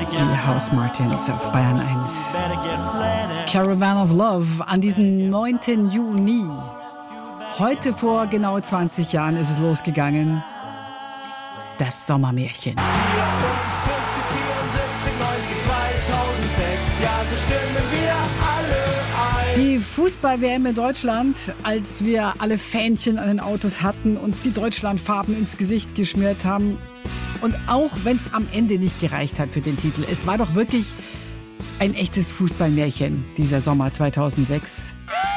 Die House Martins auf Bayern 1. Caravan of Love an diesem 9. Juni. Heute vor genau 20 Jahren ist es losgegangen. Das Sommermärchen. 54, 74, 90, 2006, ja, so stimmen wir alle ein. Die Fußball-WM in Deutschland, als wir alle Fähnchen an den Autos hatten, uns die Deutschlandfarben ins Gesicht geschmiert haben. Und auch wenn es am Ende nicht gereicht hat für den Titel, es war doch wirklich ein echtes Fußballmärchen, dieser Sommer 2006.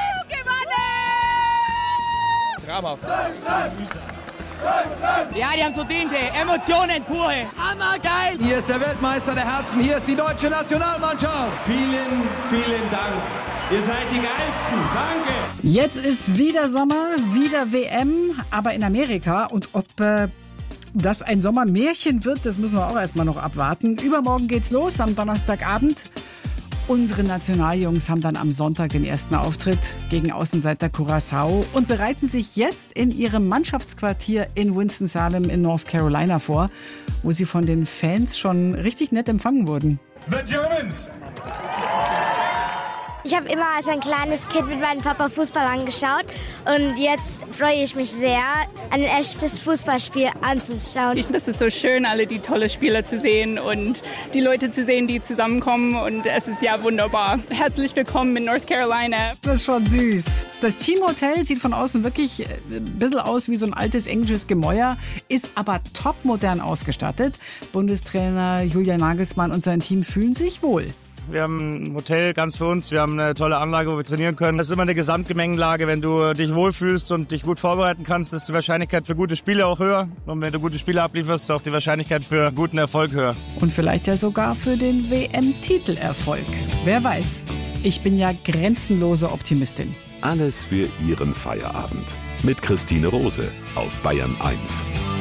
Traumhaft. Ja, die haben so diente. Emotionen pure. Hammergeil. Hier ist der Weltmeister der Herzen. Hier ist die deutsche Nationalmannschaft. Vielen, vielen Dank. Ihr seid die Geilsten. Danke. Jetzt ist wieder Sommer, wieder WM, aber in Amerika. Und ob das ein Sommermärchen wird, das müssen wir auch erstmal noch abwarten. Übermorgen geht's los, am Donnerstagabend. Unsere Nationaljungs haben dann am Sonntag den ersten Auftritt gegen Außenseiter Curaçao und bereiten sich jetzt in ihrem Mannschaftsquartier in Winston-Salem in North Carolina vor, wo sie von den Fans schon richtig nett empfangen wurden. The Germans. Ich habe immer als ein kleines Kind mit meinem Papa Fußball angeschaut und jetzt freue ich mich sehr, ein echtes Fußballspiel anzuschauen. Das ist so schön, alle die tolle Spieler zu sehen und die Leute zu sehen, die zusammenkommen und es ist ja wunderbar. Herzlich willkommen in North Carolina. Das ist schon süß. Das Teamhotel sieht von außen wirklich ein bisschen aus wie so ein altes englisches Gemäuer, ist aber topmodern ausgestattet. Bundestrainer Julian Nagelsmann und sein Team fühlen sich wohl. Wir haben ein Hotel ganz für uns, wir haben eine tolle Anlage, wo wir trainieren können. Das ist immer eine Gesamtgemengelage. Wenn du dich wohlfühlst und dich gut vorbereiten kannst, ist die Wahrscheinlichkeit für gute Spiele auch höher. Und wenn du gute Spiele ablieferst, ist auch die Wahrscheinlichkeit für guten Erfolg höher. Und vielleicht ja sogar für den WM-Titelerfolg. Wer weiß. Ich bin ja grenzenlose Optimistin. Alles für Ihren Feierabend. Mit Christine Rose auf Bayern 1.